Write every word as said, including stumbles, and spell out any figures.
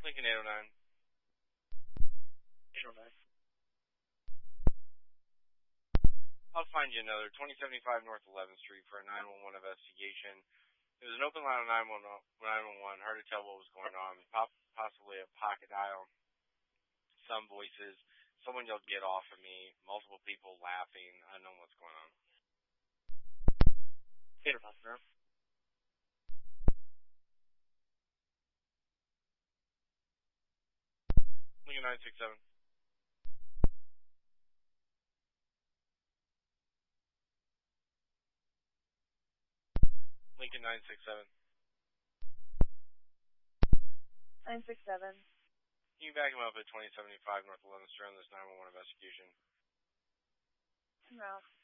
Lincoln eight oh nine. eight oh nine. I'll find you another. twenty seventy-five North eleventh Street for a nine one one investigation. There was an open line on nine one one. Hard to tell what was going on. Pop, possibly a pocket dial. Some voices. Someone yelled, "Get off of me." Multiple people laughing. I don't know what's going on. eight oh nine, sir. Lincoln nine six seven. Lincoln nine six seven. nine six seven. Can you back him up at twenty seventy-five North eleventh Street on this nine one one investigation? No.